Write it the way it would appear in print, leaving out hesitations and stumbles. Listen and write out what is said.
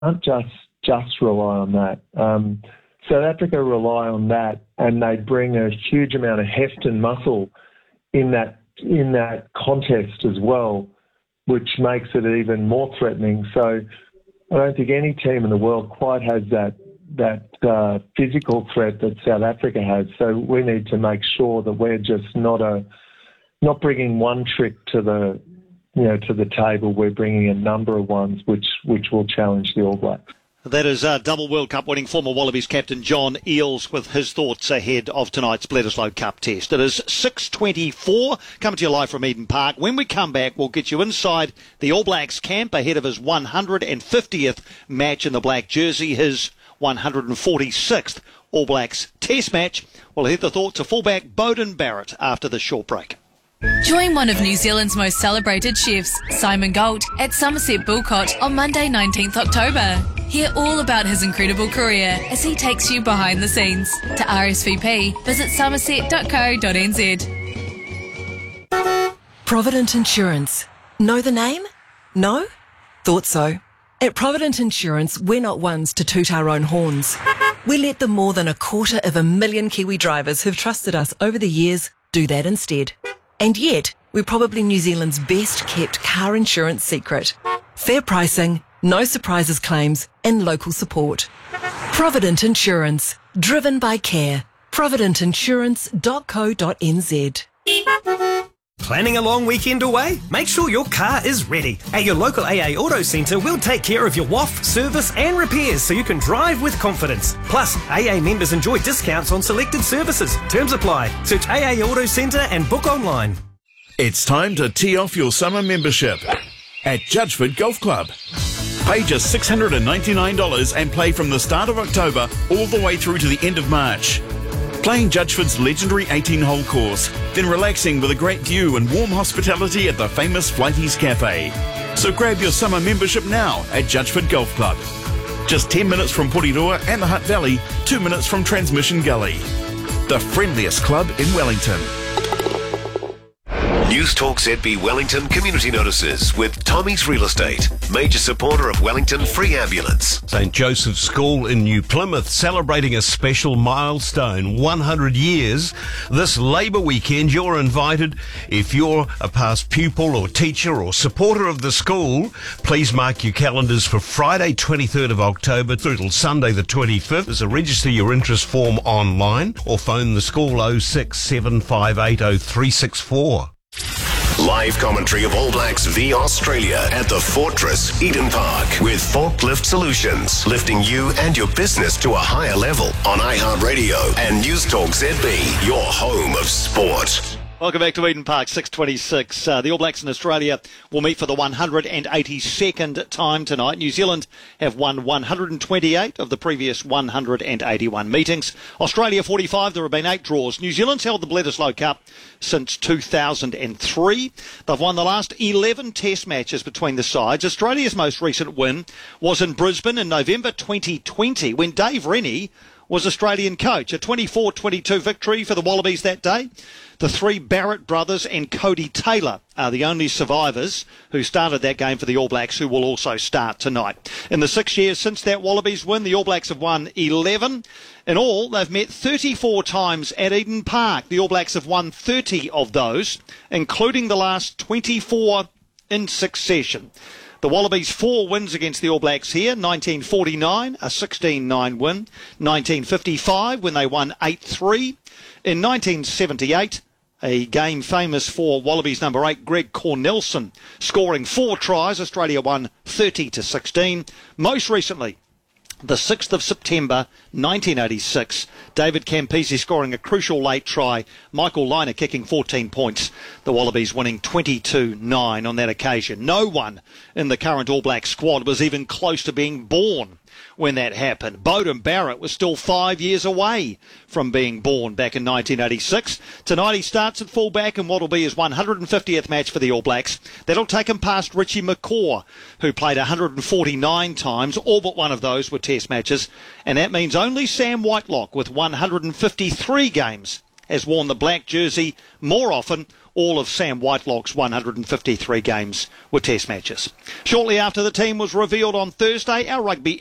can't just rely on that. South Africa rely on that, and they bring a huge amount of heft and muscle in that contest as well, which makes it even more threatening. So I don't think any team in the world quite has that physical threat that South Africa has. So we need to make sure that we're just not bringing one trick to the table. We're bringing a number of ones which will challenge the All Blacks. That is double World Cup winning former Wallabies captain John Eales with his thoughts ahead of tonight's Bledisloe Cup test. It is 6:24, coming to you live from Eden Park. When we come back, we'll get you inside the All Blacks camp ahead of his 150th match in the black jersey, his 146th All Blacks test match. We'll hear the thoughts of fullback Beauden Barrett after this short break. Join one of New Zealand's most celebrated chefs, Simon Gault, at Somerset Bulcott on Monday 19th October. Hear all about his incredible career as he takes you behind the scenes. To RSVP, visit somerset.co.nz. Provident Insurance. Know the name? No? Thought so. At Provident Insurance, we're not ones to toot our own horns. We let the more than 250,000 Kiwi drivers who've trusted us over the years do that instead. And yet, we're probably New Zealand's best kept car insurance secret. Fair pricing, no surprises claims, and local support. Provident Insurance. Driven by care. providentinsurance.co.nz. Planning a long weekend away? Make sure your car is ready. At your local AA Auto Centre, we'll take care of your WAF, service and repairs so you can drive with confidence. Plus, AA members enjoy discounts on selected services. Terms apply. Search AA Auto Centre and book online. It's time to tee off your summer membership at Judgeford Golf Club. Pay just $699 and play from the start of October all the way through to the end of March. Playing Judgeford's legendary 18-hole course, then relaxing with a great view and warm hospitality at the famous Flighties Cafe. So grab your summer membership now at Judgeford Golf Club. Just 10 minutes from Porirua and the Hutt Valley, 2 minutes from Transmission Gully. The friendliest club in Wellington. News Talk ZB Wellington community notices with Tommy's Real Estate, major supporter of Wellington Free Ambulance. St Joseph's School in New Plymouth celebrating a special milestone, 100 years. This Labour weekend, you're invited. If you're a past pupil or teacher or supporter of the school, please mark your calendars for Friday 23rd of October through till Sunday the 25th. There's a register your interest form online or phone the school 0675800364. Live commentary of All Blacks v Australia at the Fortress, Eden Park, with Forklift Solutions, lifting you and your business to a higher level on iHeartRadio and News Talk ZB, your home of sport. Welcome back to Eden Park, 6:26. The All Blacks in Australia will meet for the 182nd time tonight. New Zealand have won 128 of the previous 181 meetings. Australia 45, there have been 8 draws. New Zealand's held the Bledisloe Cup since 2003. They've won the last 11 test matches between the sides. Australia's most recent win was in Brisbane in November 2020 when Dave Rennie was Australian coach. A 24-22 victory for the Wallabies that day. The 3 Barrett brothers and Cody Taylor are the only survivors who started that game for the All Blacks, who will also start tonight. In the 6 years since that Wallabies win, the All Blacks have won 11. In all, they've met 34 times at Eden Park. The All Blacks have won 30 of those, including the last 24 in succession. The Wallabies 4 wins against the All Blacks here. 1949, a 16-9 win. 1955, when they won 8-3. In 1978, a game famous for Wallabies number 8, Greg Cornelsen, scoring 4 tries. Australia won 30-16. Most recently, the 6th of September 1986, David Campese scoring a crucial late try, Michael Lynagh kicking 14 points, the Wallabies winning 22-9 on that occasion. No one in the current All Black squad was even close to being born when that happened. Beauden Barrett was still 5 years away from being born back in 1986. Tonight he starts at fullback in what will be his 150th match for the All Blacks. That'll take him past Richie McCaw, who played 149 times, all but one of those were test matches, and that means only Sam Whitelock with 153 games has worn the black jersey more often, all of Sam Whitelock's 153 games were test matches. Shortly after the team was revealed on Thursday, our rugby